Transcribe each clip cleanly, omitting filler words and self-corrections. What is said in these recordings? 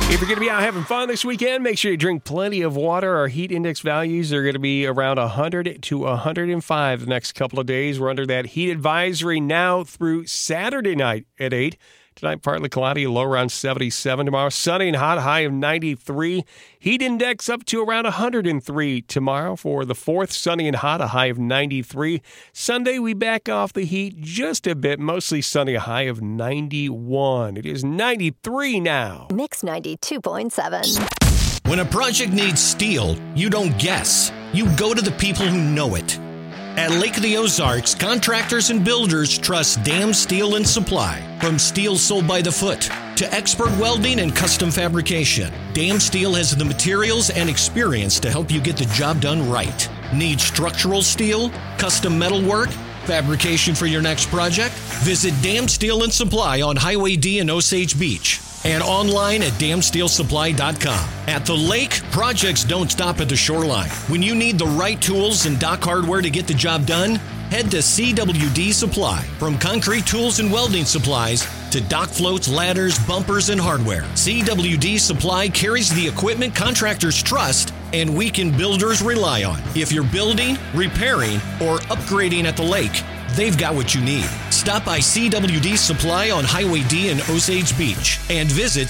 If you're going to be out having fun this weekend, make sure you drink plenty of water. Our heat index values are going to be around 100 to 105 the next couple of days. We're under that heat advisory now through Saturday night at 8. Tonight, partly cloudy, low around 77. Tomorrow, sunny and hot, high of 93. Heat index up to around 103 tomorrow for the 4th. Sunny and hot, a high of 93. Sunday, we back off the heat just a bit. Mostly sunny, a high of 91. It is 93 now. Mix 92.7. When a project needs steel, you don't guess. You go to the people who know it. At Lake of the Ozarks, contractors and builders trust Dam Steel and Supply. From steel sold by the foot to expert welding and custom fabrication, Dam Steel has the materials and experience to help you get the job done right. Need structural steel, custom metal work, fabrication for your next project? Visit Dam Steel and Supply on Highway D in Osage Beach and online at damsteelsupply.com. At the lake, projects don't stop at the shoreline. When you need the right tools and dock hardware to get the job done, head to CWD Supply. From concrete tools and welding supplies to dock floats, ladders, bumpers, and hardware, CWD Supply carries the equipment contractors trust and weekend builders rely on. If you're building, repairing, or upgrading at the lake, they've got what you need. Stop by CWD Supply on Highway D in Osage Beach and visit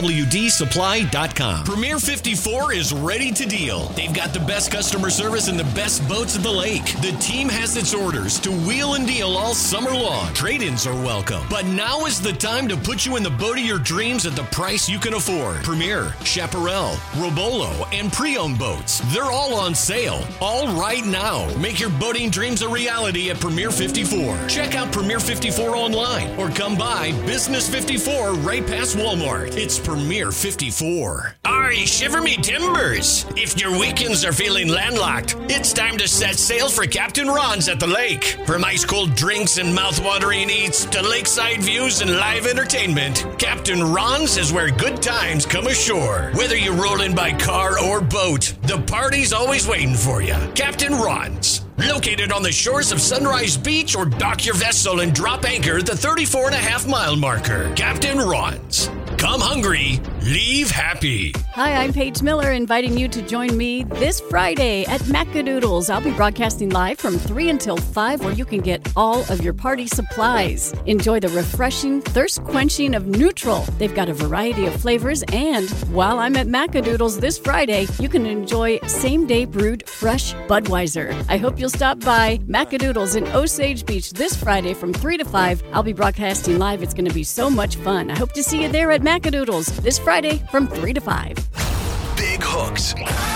CWDsupply.com. Premier 54 is ready to deal. They've got the best customer service and the best boats at the lake. The team has its orders to wheel and deal all summer long. Trade-ins are welcome. But now is the time to put you in the boat of your dreams at the price you can afford. Premier, Chaparral, Robolo, and pre-owned boats. They're all on sale. All right now. Make your boating dreams a reality at Premier 54. Check out Premier 54 online or come by Business 54 right past Walmart. It's Premier 54. Ari, shiver me timbers. If your weekends are feeling landlocked, it's time to set sail for Captain Ron's at the lake. From ice-cold drinks and mouth-watering eats to lakeside views and live entertainment, Captain Ron's is where good times come ashore. Whether you're rolling by car or boat, the party's always waiting for you. Captain Ron's. Located on the shores of Sunrise Beach, or dock your vessel and drop anchor at the 34.5-mile marker. Captain Ron's. Come hungry, leave happy. Hi, I'm Paige Miller, inviting you to join me this Friday at Macadoodles. I'll be broadcasting live from 3 until 5, where you can get all of your party supplies. Enjoy the refreshing, thirst-quenching of Neutral. They've got a variety of flavors, and while I'm at Macadoodles this Friday, you can enjoy same-day brewed fresh Budweiser. I hope you'll stop by Macadoodles in Osage Beach this Friday from 3 to 5. I'll be broadcasting live. It's going to be so much fun. I hope to see you there at Macadoodles this Friday from 3 to 5. Big hooks.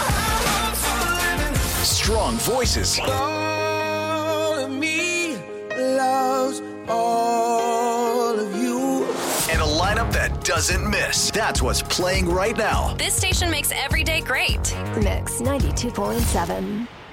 Strong voices. All of me loves all of you. And a lineup that doesn't miss. That's what's playing right now. This station makes every day great. Mix 92.7.